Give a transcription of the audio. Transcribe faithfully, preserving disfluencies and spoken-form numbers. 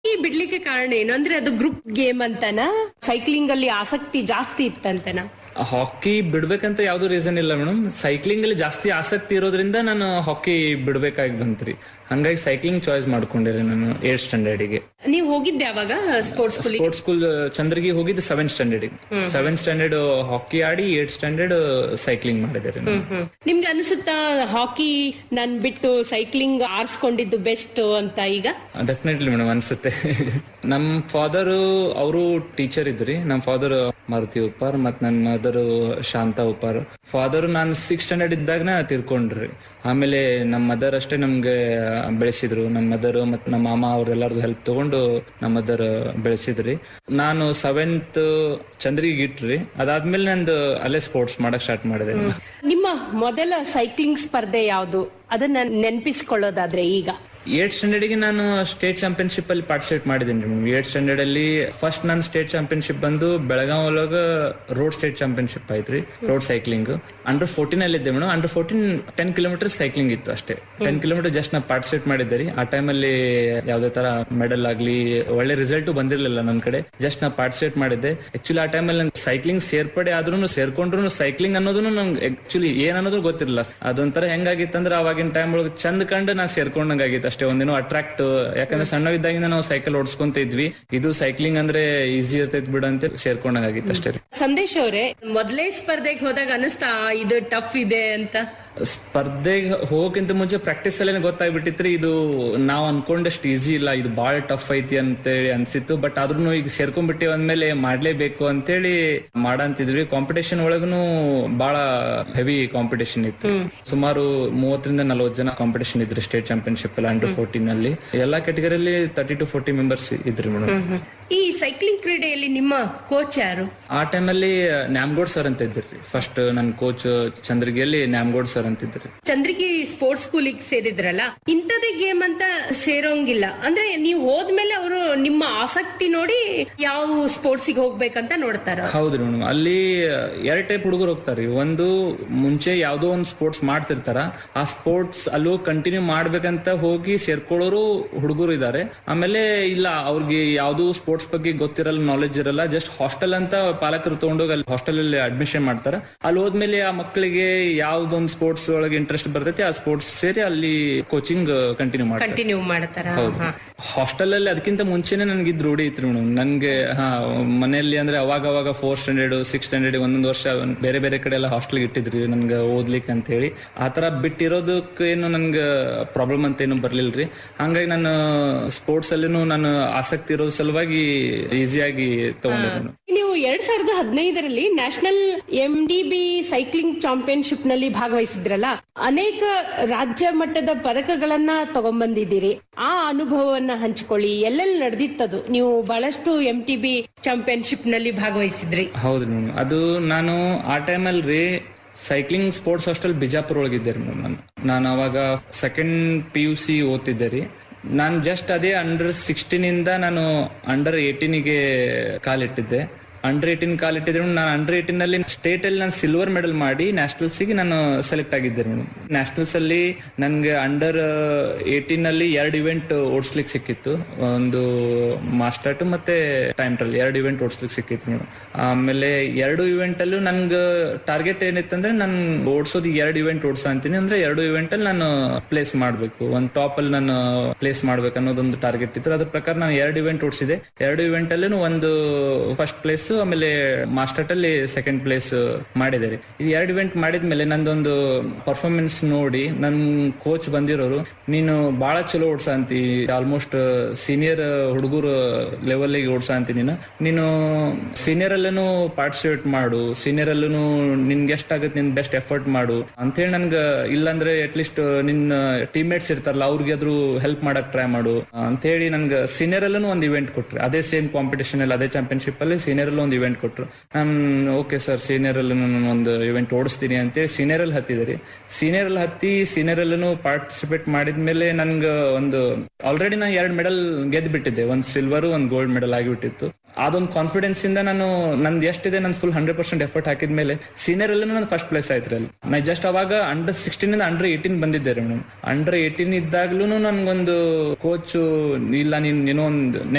ಈ ಬಿಡ್ಲಿಕ್ಕೆ ಕಾರಣ ಏನು ಅಂದ್ರೆ ಅದು ಗ್ರೂಪ್ ಗೇಮ್ ಅಂತನಾ, ಸೈಕ್ಲಿಂಗ್ ಅಲ್ಲಿ ಆಸಕ್ತಿ ಜಾಸ್ತಿ ಇತ್ತಂತನಾ? ಹಾಕಿ ಬಿಡ್ಬೇಕಂತ ಯಾವ್ದು ರೀಸನ್ ಇಲ್ಲ ಮೇಡಮ್. ಸೈಕ್ಲಿಂಗ್ ಅಲ್ಲಿ ಜಾಸ್ತಿ ಆಸಕ್ತಿ ಇರೋದ್ರಿಂದ ನಾನು ಹಾಕಿ ಬಿಡ್ಬೇಕಾಗಿ ಬಂತ್ರಿ. ಹಂಗಾಗಿ ಸೈಕ್ಲಿಂಗ್ ಚಾಯ್ಸ್ ಮಾಡ್ಕೊಂಡಿರಿ ನಾನು ಏಟ್ ಸ್ಟ್ಯಾಂಡರ್ಡ್ ಗೆ. ನೀವು ಹೋಗಿದ್ದೆ ಅವಾಗ sports school? Sports school Chandragi ಹೋಗಿದ್ದು ಸೆವೆಂತ್ ಸ್ಟ್ಯಾಂಡರ್ಡ್ ಗೆ. ಸೆವೆಂತ್ ಸ್ಟ್ಯಾಂಡರ್ಡ್ ಹಾಕಿ ಆಡಿ ಏಟ್ ಸ್ಟ್ಯಾಂಡರ್ಡ್ ಸೈಕ್ಲಿಂಗ್ ಮಾಡಿದೆ. ನಿಮ್ಗೆ ಅನ್ಸುತ್ತಾ ಹಾಕಿ ನಾನ್ ಬಿಟ್ಟು ಸೈಕ್ಲಿಂಗ್ ಆರಿಸ್ಕೊಂಡಿದ್ದು ಬೆಸ್ಟ್ ಅಂತ ಈಗ? ಡೆಫಿನೆಟ್ಲಿ ಮೇಡಮ್ ಅನ್ಸುತ್ತೆ. ನಮ್ ಫಾದರ್ ಅವರು ಟೀಚರ್ ಇದ್ರಿ. ನಮ್ ಫಾದರ್ ಮಾರುತಿ ಉಪ್ಪಾರ್ ಮತ್ ನನ್ ಮದರ್ ಶಾಂತಾ ಉಪ್ಪಾರ್. ಫಾದರ್ ನಾನ್ ಸಿಕ್ಸ್ ಸ್ಟ್ಯಾಂಡರ್ಡ್ ಇದ್ದಾಗ ತಿರ್ಕೊಂಡ್ರಿ. ಆಮೇಲೆ ನಮ್ ಮದರ್ ಅಷ್ಟೇ ನಮ್ಗೆ ಬೆಳೆಸಿದ್ರು. ನಮ್ ಮದರ್ ಮತ್ ನಮ್ಮ ಮಾಮ ಅವ್ರೆಲ್ಲಾರ್ದು ಹೆಲ್ಪ್ ತಗೊಂಡು ನಮ್ ಮದರ್ ಬೆಳೆಸಿದ್ರಿ. ನಾನು ಸೆವೆಂತ್ ಚಂದ್ರಿಗೆ ಇಟ್ರಿ. ಅದಾದ್ಮೇಲೆ ನಂದು ಅಲ್ಲೇ ಸ್ಪೋರ್ಟ್ಸ್ ಮಾಡಕ್ ಸ್ಟಾರ್ಟ್ ಮಾಡಿದೆ. ನಿಮ್ಮ ಮೊದಲ ಸೈಕ್ಲಿಂಗ್ ಸ್ಪರ್ಧೆ ಯಾವ್ದು, ಅದನ್ನ ನೆನಪಿಸ್ಕೊಳ್ಳೋದಾದ್ರೆ ಈಗ? ಏಟ್ ಸ್ಟ್ಯಾಂಡರ್ಡ್ ಗೆ ನಾನು ಸ್ಟೇಟ್ ಚಾಂಪಿಯನ್ಶಿಪ್ ಅಲ್ಲಿ ಪಾರ್ಟಿಸಿಪೇಟ್ ಮಾಡಿದ್ದೀನಿ. ಏಟ್ ಸ್ಟ್ಯಾಂಡರ್ಡ್ ಅಲ್ಲಿ ಫಸ್ಟ್ ನನ್ ಸ್ಟೇಟ್ ಚಾಂಪಿಯನ್ಶಿಪ್ ಬಂದು ಬೆಳಗಾವ್ ಒಳಗ ರೋಡ್ ಸ್ಟೇಟ್ ಚಾಂಪಿಯನ್ಶಿಪ್ ಆಯ್ತ್ರಿ, ರೋಡ್ ಸೈಕ್ಲಿಂಗ್. ಅಂಡರ್ ಫೋರ್ಟೀನ್ ಅಲ್ಲಿ ಇದ್ದೆ madam. Under fourteen ten kilometre cycling ಇತ್ತು ಅಷ್ಟೇ. ಟೆನ್ ಕಿಲೋಮೀಟರ್ ಜಸ್ಟ್ ನಾ ಪಾರ್ಟಿಸಿಪೇಟ್ ಮಾಡಿದ್ದೆ. ಆ ಟೈಮ್ ಅಲ್ಲಿ ಯಾವ್ದೇ ತರ ಮೆಡಲ್ ಆಗ್ಲಿ ಒಳ್ಳೆ ರಿಸಲ್ಟ್ ಬಂದಿರ್ಲಿಲ್ಲ ನನ್ ಕಡೆ. ಜಸ್ಟ್ ನಾ ಪಾರ್ಟಿಸಿಪೇಟ್ ಮಾಡಿದ್ದೆ. ಆಕ್ಚುಲಿ ಆ ಟೈಮ್ ಅಲ್ಲಿ ನಂಗೆ ಸೈಕ್ಲಿಂಗ್ ಸೇರ್ಪಡೆ ಆದ್ರೂ ಸೇರ್ಕೊಂಡ್ರು ಸೈಕ್ಲಿಂಗ್ ಅನ್ನೋದನ್ನು ನಂಗೆ ಆಕ್ಚುಲಿ ಏನ್ ಅನ್ನೋದು ಗೊತ್ತಿರಲಿಲ್ಲ. ಅದೊಂಥರ ಹೆಂಗಾಗಿತ್ತಂದ್ರೆ ಅವಾಗಿನ ಟೈಮ್ ಒಳಗೆ ಚಂದ ಕಂಡು ನಾ ಸೇರ್ಕೊಂಡಂಗಾಗಿತ್ತು ಅಷ್ಟೇ. ಒಂದಿನ ಅಟ್ರಾಕ್ಟ್, ಯಾಕಂದ್ರೆ ಸಣ್ಣವಿದ್ದಾಗಿಂದ ನಾವು ಸೈಕಲ್ ಓಡಿಸ್ಕೊಂತ ಇದ್ವಿ. ಇದು ಸೈಕ್ಲಿಂಗ್ ಅಂದ್ರೆ ಈಸಿ ಇರ್ತೈತ್ ಬಿಡ ಅಂತ ಸೇರ್ಕೊಂಡಂಗಾಗಿತ್ತು ಅಷ್ಟೇ. ಸಂದೇಶ್ ಅವರೇ, ಮೊದಲೇ ಸ್ಪರ್ಧೆಗೆ ಹೋದಾಗ ಅನಿಸ್ತಾ ಇದು ಟಫ್ ಇದೆ ಅಂತ? ಸ್ಪರ್ಧೆಗೆ ಹೋಗಕ್ಕಿಂತ ಮುಂಚೆ ಪ್ರಾಕ್ಟೀಸ್ ಅಲ್ಲೇ ಗೊತ್ತಾಗ್ಬಿಟ್ಟಿತ್ರಿ ಇದು ನಾವ್ ಅನ್ಕೊಂಡಷ್ಟು ಈಸಿ ಇಲ್ಲ, ಇದು ಬಾಳ ಟಫ್ ಐತಿ ಅಂತೇಳಿ ಅನ್ಸಿತ್ತು. ಬಟ್ ಆದ್ರೂ ಈಗ ಸೇರ್ಕೊಂಡ್ಬಿಟ್ಟಿವಿ ಅಂದ್ಮೇಲೆ ಮಾಡ್ಲೇಬೇಕು ಅಂತೇಳಿ ಮಾಡಂತಿದ್ವಿ. ಕಾಂಪಿಟೇಷನ್ ಒಳಗೂ ಬಹಳ ಹೆವಿ ಕಾಂಪಿಟೇಷನ್ ಇತ್ತು. ಸುಮಾರು ಮೂವತ್ತರಿಂದ ನಲವತ್ತು ಜನ ಕಾಂಪಿಟೇಷನ್ ಇದ್ರಿ ಸ್ಟೇಟ್ ಚಾಂಪಿಯನ್ಶಿಪ್ ಅಲ್ಲಿ ಅಂಡರ್ ಫೋರ್ಟೀನ್ ಅಲ್ಲಿ. ಎಲ್ಲಾ ಕ್ಯಾಟಗರಿಯಲ್ಲಿ ತರ್ಟಿ ಟು ಫೋರ್ಟಿ ಮೆಂಬರ್ಸ್ ಇದ್ರಿ ಮೇಡಮ್. ಈ ಸೈಕ್ಲಿಂಗ್ ಕ್ರೀಡೆಯಲ್ಲಿ ನಿಮ್ಮ ಕೋಚ್ ಯಾರು? ಆ ಟೈಮ್ ಅಲ್ಲಿ ನ್ಯಾಮ್ಗೋಡ್ ಸರ್ ಅಂತ ಇದ್ರಿ. ಫಸ್ಟ್ ನನ್ನ coach ಚಂದ್ರಗಿಯಲ್ಲಿ Nyamgod sir ಅಂತಿದ್ರಿ. Chandragi sports ಸ್ಕೂಲಿಗೆ ಸೇರಿದ್ರಲ್ಲ, ಇಂಥದೇ ಗೇಮ್ ಅಂತ ಸೇರೋಂಗಿಲ್ಲ ಅಂದ್ರೆ ನೀವು ಹೋದ್ಮೇಲೆ ಅವರು ನಿಮ್ಮ ಆಸಕ್ತಿ ನೋಡಿ ಯಾವ ಸ್ಪೋರ್ಟ್ಸ್ ಗೆ ಹೋಗ್ಬೇಕಂತ ನೋಡ್ತಾರ? ಹೌದ್ರಿ ಮೇಡಮ್. ಅಲ್ಲಿ ಎರಡ್ ಟೈಪ್ ಹುಡುಗರು ಹೋಗ್ತಾರಿ. ಒಂದು ಮುಂಚೆ ಯಾವ್ದೋ ಒಂದು ಸ್ಪೋರ್ಟ್ಸ್ ಮಾಡ್ತಿರ್ತಾರ, ಆ ಸ್ಪೋರ್ಟ್ಸ್ ಅಲ್ಲೂ ಕಂಟಿನ್ಯೂ ಮಾಡ್ಬೇಕಂತ ಹೋಗಿ ಸೇರ್ಕೊಳ್ಳೋರು ಹುಡುಗರು ಇದಾರೆ. ಆಮೇಲೆ ಇಲ್ಲ ಅವ್ರಿಗೆ ಯಾವ್ದು ಸ್ಪೋರ್ಟ್ಸ್ ಬಗ್ಗೆ ಗೊತ್ತಿರಲ್ಲ, ನಾಲೆಜ್ ಇರಲ್ಲ, ಜಸ್ಟ್ ಹಾಸ್ಟೆಲ್ ಅಂತ ಪಾಲಕರು ತಗೊಂಡೋಗಿ ಅಲ್ಲಿ ಹಾಸ್ಟೆಲ್ ಅಲ್ಲಿ ಅಡ್ಮಿಷನ್ ಮಾಡ್ತಾರ. ಅಲ್ಲಿ ಹೋದ್ಮೇಲೆ ಆ ಮಕ್ಕಳಿಗೆ ಯಾವ್ದೊಂದು ಸ್ಪೋರ್ಟ್ಸ್ ಒಳಗೆ ಇಂಟ್ರೆಸ್ಟ್ ಬರ್ತೈತಿ ಆ ಸ್ಪೋರ್ಟ್ಸ್ ಸೇರಿ ಅಲ್ಲಿ ಕೋಚಿಂಗ್ ಕಂಟಿನ್ಯೂ ಮಾಡ್ತಾರೆ. ಕಂಟಿನ್ಯೂ ಮಾಡ್ತಾರ. ಹೌದು. ಹಾಸ್ಟೆಲ್ ಅಲ್ಲಿ ಅದಕ್ಕಿಂತ ಮುಂಚೆನೆ ನನ್ಗೆ ಇದ್ ರೂಢಿ ಇತ್ತು ಮೇಡಮ್. ನನ್ಗೆ ಹಾ ಮನೆಯಲ್ಲಿ ಅಂದ್ರೆ ಅವಾಗ ಅವಾಗ ಫೋರ್ ಸ್ಟ್ಯಾಂಡರ್ಡ್ ಸಿಕ್ಸ್ ಸ್ಟ್ಯಾಂಡರ್ಡ್ ಒಂದೊಂದು ವರ್ಷ ಬೇರೆ ಬೇರೆ ಕಡೆ ಎಲ್ಲ ಹಾಸ್ಟೆಲ್ ಇಟ್ಟಿದ್ರಿ ನನ್ಗೆ ಓದ್ಲಿಕ್ಕೆ ಅಂತ ಹೇಳಿ. ಆತರ ಬಿಟ್ಟಿರೋದಕ್ಕೆ ಏನು ನನ್ಗೆ ಪ್ರಾಬ್ಲಮ್ ಅಂತ ಏನು ಬರ್ಲಿಲ್ರಿ. ಹಂಗಾಗಿ ನಾನು ಸ್ಪೋರ್ಟ್ಸ್ ಅಲ್ಲಿನೂ ನಾನು ಆಸಕ್ತಿ ಇರೋ ಸಲುವಾಗಿ ಈಸಿಯಾಗಿ ತಗೊಂಡಿದ್ದೆ. ನೀವು ಎರಡ್ ಸಾವಿರದ ಹದಿನೈದರಲ್ಲಿ national M D B cycling championship ನಲ್ಲಿ ಭಾಗವಹಿಸಿದ್ರಲ್ಲ, ಅನೇಕ ರಾಜ್ಯ ಮಟ್ಟದ ಪದಕಗಳನ್ನ ತಗೊಂಡ್ಬಂದಿದ್ದೀರಿ. ಆ ಅನುಭವವನ್ನ ಹಂಚಿಕೊಳ್ಳಿ. ಎಲ್ಲೆಲ್ಲಿ ನಡೆದಿತ್ತದು? ನೀವು ಬಹಳಷ್ಟು ಎಂ ಟಿ ಬಿ ಚಾಂಪಿಯನ್ಶಿಪ್ ನಲ್ಲಿ ಭಾಗವಹಿಸಿದ್ರಿ. ಹೌದು ಮೇಡಮ್. ಅದು ನಾನು ಆ ಟೈಮಲ್ಲಿ ರೀ cycling sports hostel Bijapur ಒಳಗಿದ್ದೆ madam. ನಾನು ನಾನು ಅವಾಗ ಸೆಕೆಂಡ್ ಪಿ ಯು ಸಿ ಓದ್ತಿದ್ದೆ ರೀ. ನಾನು ಜಸ್ಟ್ ಅದೇ ಅಂಡರ್ ಸಿಕ್ಸ್ಟೀನ್ ಇಂದ ನಾನು ಅಂಡರ್ ಏಟೀನ್ಗೆ ಕಾಲಿಟ್ಟಿದ್ದೆ. ಅಂಡರ್ ಏಟೀನ್ ಕಾಲಿಟ್ಟಿದ್ರೆ ನಾನು ಅಂಡರ್ ಏಟೀನ್ ಅಲ್ಲಿ ಸ್ಟೇಟ್ ಅಲ್ಲಿ ನಾನು ಸಿಲ್ವರ್ ಮೆಡಲ್ ಮಾಡಿ ನ್ಯಾಷನಲ್ಸ್ ಗೆ ನಾನು ಸೆಲೆಕ್ಟ್ ಆಗಿದ್ದೆ ಮೇಡಮ್. ನ್ಯಾಷನಲ್ಸ್ ಅಲ್ಲಿ ನನ್ಗೆ ಅಂಡರ್ ಏಟೀನ್ ಅಲ್ಲಿ ಎರಡು ಇವೆಂಟ್ ಓಡಿಸ್ಲಿಕ್ಕೆ ಸಿಕ್ಕಿತ್ತು. ಒಂದು ಮಾಸ್ಟರ್ ಮತ್ತೆ ಟೈಮ್ ಟ್ರಯಲ್ ಎರಡು ಇವೆಂಟ್ ಓಡಿಸ್ಲಿಕ್ಕೆ ಸಿಕ್ಕಿತ್ತು ಮೇಡಮ್. ಆಮೇಲೆ ಎರಡು ಇವೆಂಟ್ ಅಲ್ಲೂ ನನ್ಗೆ ಟಾರ್ಗೆಟ್ ಏನಿತ್ತಂದ್ರೆ ನಾನು ಓಡಿಸೋದು ಎರಡು ಇವೆಂಟ್ ಓಡಿಸ ಅಂತೀನಿ. ಅಂದ್ರೆ ಎರಡು ಇವೆಂಟ್ ಅಲ್ಲಿ ನಾನು ಪ್ಲೇಸ್ ಮಾಡ್ಬೇಕು, ಒಂದು ಟಾಪ್ ಅಲ್ಲಿ ನಾನು ಪ್ಲೇಸ್ ಮಾಡ್ಬೇಕು ಅನ್ನೋದೊಂದು ಟಾರ್ಗೆಟ್ ಇತ್ತು. ಅದ್ರ ಪ್ರಕಾರ ನಾನು ಎರಡು ಇವೆಂಟ್ ಓಡಿಸಿದೆ. ಎರಡು ಇವೆಂಟ್ ಅಲ್ಲಿ ಒಂದು ಫಸ್ಟ್ ಪ್ಲೇಸ್ ಆಮೇಲೆ ಮಾಸ್ಟರ್ ಅಲ್ಲಿ ಸೆಕೆಂಡ್ ಪ್ಲೇಸ್ ಮಾಡಿದ್ದಾರೆ. ಈ ಎರಡು ಇವೆಂಟ್ ಮಾಡಿದ್ಮೇಲೆ ನಂದೊಂದು ಪರ್ಫಾರ್ಮೆನ್ಸ್ ನೋಡಿ ನನ್ ಕೋಚ್ ಬಂದಿರೋರು, ನೀನು ಬಹಳ ಚಲೋ ಓಡ್ಸ ಅಂತಿ, ಆಲ್ಮೋಸ್ಟ್ ಸೀನಿಯರ್ ಹುಡುಗರು ಲೆವೆಲ್ ಗೆ ಓಡ್ಸ ಅಂತಿ, ನೀನು ನೀನು ಸೀನಿಯರ್ ಅಲ್ಲೂ ಪಾರ್ಟಿಸಿಪೇಟ್ ಮಾಡು, ಸೀನಿಯರ್ ಅಲ್ಲೂ ನಿನ್ಗೆ ಎಷ್ಟಾಗತ್ತೆ ನಿನ್ ಬೆಸ್ಟ್ ಎಫರ್ಟ್ ಮಾಡು ಅಂತ ಹೇಳಿ ನನ್ಗೆ, ಇಲ್ಲಾಂದ್ರೆ ಅಟ್ಲೀಸ್ಟ್ ನಿನ್ನ ಟೀಮ್ ಮೇಟ್ಸ್ ಇರ್ತಾರಲ್ಲ ಅವ್ರಿಗೆ ಆದ್ರೂ ಹೆಲ್ಪ್ ಮಾಡಕ್ ಟ್ರೈ ಮಾಡು ಅಂತ ಹೇಳಿ ನನ್ಗೆ ಸೀನಿಯರ್ ಅಲ್ಲೂ ಒಂದು ಇವೆಂಟ್ ಕೊಟ್ರಿ. ಅದೇ ಸೇಮ್ ಕಾಂಪಿಟೇಷನ್ ಅಲ್ಲಿ ಅದೇ ಚಾಂಪಿಯನ್ಶಿಪ್ ಅಲ್ಲಿ ಸೀನಿಯರ್ ಅಲ್ಲಿ ಒಂದು ಇವೆಂಟ್ ಕೊಟ್ರು. ನಾನು ಓಕೆ ಸರ್ ಸೀನಿಯರ್ ಅಲ್ಲಿ ನಾನು ಒಂದು ಇವೆಂಟ್ ಓಡಿಸ್ತೀನಿ ಅಂತೇಳಿ ಸೀನಿಯರ್ ಅಲ್ಲಿ ಹತ್ತಿದ್ರಿ. ಸೀನಿಯರ್ ಅಲ್ಲಿ ಹತ್ತಿ ಸೀನಿಯರ್ ಅಲ್ಲೂ ಪಾರ್ಟಿಸಿಪೇಟ್ ಮಾಡಿದ್ಮೇಲೆ ನನ್ಗೆ ಒಂದು ಆಲ್ರೆಡಿ ನಾನು ಎರಡು ಮೆಡಲ್ ಗೆದ್ದು ಬಿಟ್ಟಿದ್ದೆ. ಒಂದು ಸಿಲ್ವರ್ ಒಂದು ಗೋಲ್ಡ್ ಮೆಡಲ್ ಆಗಿಬಿಟ್ಟಿತ್ತು. ಅದೊಂದು ಕಾನ್ಫಿಡೆನ್ಸ್ ಇಂದ ನಾನು ನಂದು ಎಷ್ಟಿದೆ ನನ್ ಫುಲ್ ಹಂಡ್ರೆಡ್ ಪರ್ಸೆಂಟ್ ಎಫರ್ಟ್ ಹಾಕಿದ್ಮೇಲೆ ಸೀನಿಯರ್ ಅಲ್ಲೂ ನಾನು ಫಸ್ಟ್ ಪ್ಲೇಸ್ ಆಯ್ತು ಅಲ್ಲಿ. ನಾ ಜಸ್ಟ್ ಅವಾಗ ಅಂಡರ್ ಸಿಕ್ಸ್ಟೀನ್ ಇಂದ ಅಂಡರ್ ಏಟೀನ್ ಬಂದಿದ್ದೆ ಮೇಡಮ್. ಅಂಡರ್ ಏಟೀನ್ ಇದ್ದಾಗ್ಲೂ ನನ್ಗೊಂದು ಕೋಚ್ ಇಲ್ಲ ನೀನ್ ಏನೋ ಒಂದು